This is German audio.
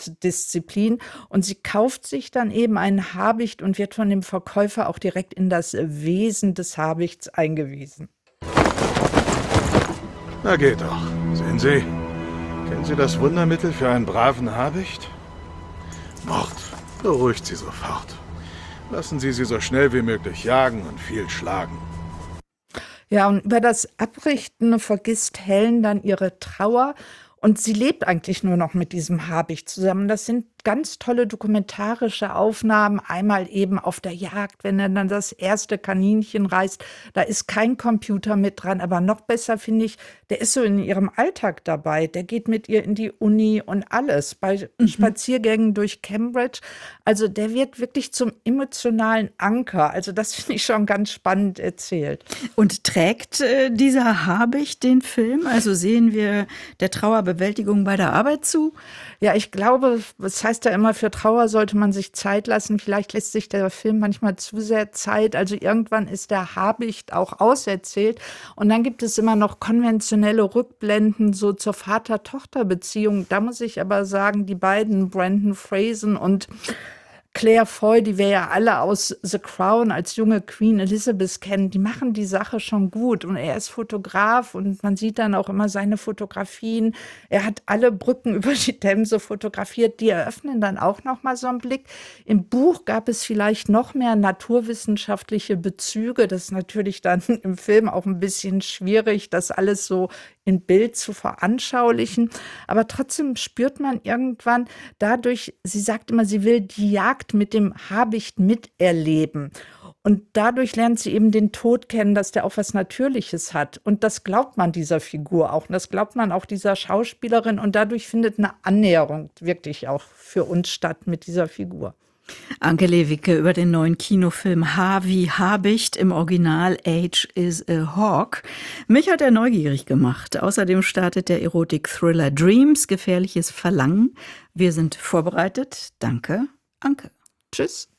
Jagddisziplin. Und sie kauft sich dann eben einen Habicht und wird von dem Verkäufer auch direkt in das Wesen des Habichts eingewiesen. Na geht doch. Sehen Sie, kennen Sie das Wundermittel für einen braven Habicht? Mord. Beruhigt Sie sofort. Lassen Sie sie so schnell wie möglich jagen und viel schlagen. Ja, und über das Abrichten vergisst Helen dann ihre Trauer und sie lebt eigentlich nur noch mit diesem Habicht zusammen. Das sind ganz tolle dokumentarische Aufnahmen. Einmal eben auf der Jagd, wenn er dann das erste Kaninchen reißt. Da ist kein Computer mit dran. Aber noch besser finde ich, der ist so in ihrem Alltag dabei. Der geht mit ihr in die Uni und alles. Bei Spaziergängen durch Cambridge. Also der wird wirklich zum emotionalen Anker. Also das finde ich schon ganz spannend erzählt. Und trägt dieser Habicht den Film? Also sehen wir der Trauerbewältigung bei der Arbeit zu? Ja, ich glaube, das heißt ja immer, für Trauer sollte man sich Zeit lassen. Vielleicht lässt sich der Film manchmal zu sehr Zeit. Also irgendwann ist der Habicht auch auserzählt. Und dann gibt es immer noch konventionelle Rückblenden so zur Vater-Tochter-Beziehung. Da muss ich aber sagen, die beiden, Brendan Fraser und Claire Foy, die wir ja alle aus The Crown als junge Queen Elizabeth kennen, die machen die Sache schon gut. Und er ist Fotograf und man sieht dann auch immer seine Fotografien. Er hat alle Brücken über die Themse fotografiert. Die eröffnen dann auch noch mal so einen Blick. Im Buch gab es vielleicht noch mehr naturwissenschaftliche Bezüge. Das ist natürlich dann im Film auch ein bisschen schwierig, das alles so in Bild zu veranschaulichen. Aber trotzdem spürt man irgendwann dadurch, sie sagt immer, sie will die Jagd mit dem Habicht miterleben. Und dadurch lernt sie eben den Tod kennen, dass der auch was Natürliches hat. Und das glaubt man dieser Figur auch. Und das glaubt man auch dieser Schauspielerin. Und dadurch findet eine Annäherung wirklich auch für uns statt mit dieser Figur. Anke Lewicke über den neuen Kinofilm H wie Habicht, im Original Age is a Hawk. Mich hat er neugierig gemacht. Außerdem startet der Erotik-Thriller Dreams, gefährliches Verlangen. Wir sind vorbereitet. Danke, Anke. Tschüss.